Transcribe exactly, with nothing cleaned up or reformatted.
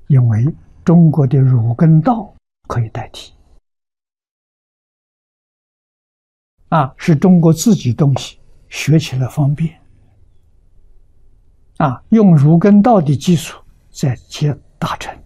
因为中国的儒跟道可以代替，啊，是中国自己东西，学起来方便，啊，用儒跟道的基础再接大乘，